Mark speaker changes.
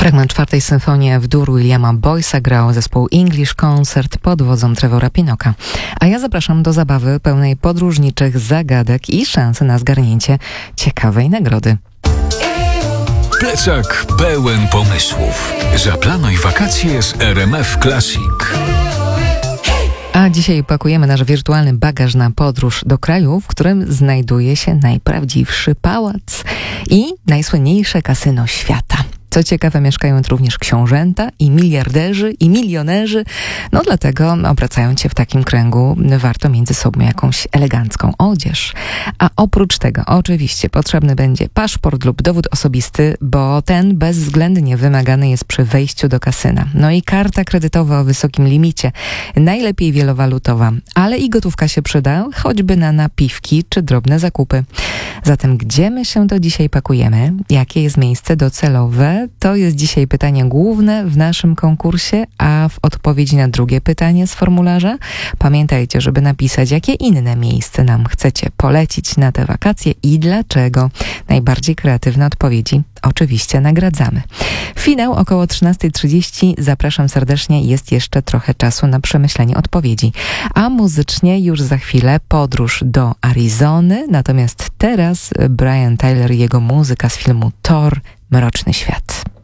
Speaker 1: Fragment czwartej symfonii F-dur Williama Boyce'a grał zespół English Concert pod wodzą Trevora Pinnocka. A ja zapraszam do zabawy pełnej podróżniczych zagadek i szansy na zgarnięcie ciekawej nagrody.
Speaker 2: Plecak pełen pomysłów. Zaplanuj wakacje z RMF Classic.
Speaker 1: A dzisiaj pakujemy nasz wirtualny bagaż na podróż do kraju, w którym znajduje się najprawdziwszy pałac i najsłynniejsze kasyno świata. Co ciekawe, mieszkają tu również książęta i miliarderzy i milionerzy. No dlatego obracając się w takim kręgu, warto między sobą jakąś elegancką odzież. A oprócz tego oczywiście potrzebny będzie paszport lub dowód osobisty, bo ten bezwzględnie wymagany jest przy wejściu do kasyna. No i karta kredytowa o wysokim limicie, najlepiej wielowalutowa, ale i gotówka się przyda, choćby na napiwki czy drobne zakupy. Zatem gdzie my się to dzisiaj pakujemy? Jakie jest miejsce docelowe? To jest dzisiaj pytanie główne w naszym konkursie, a w odpowiedzi na drugie pytanie z formularza pamiętajcie, żeby napisać, jakie inne miejsce nam chcecie polecić na te wakacje i dlaczego. Najbardziej kreatywne odpowiedzi oczywiście nagradzamy. Finał około 13:30. Zapraszam serdecznie. Jest jeszcze trochę czasu na przemyślenie odpowiedzi. A muzycznie już za chwilę podróż do Arizony. Natomiast teraz Brian Tyler i jego muzyka z filmu Thor, Mroczny Świat.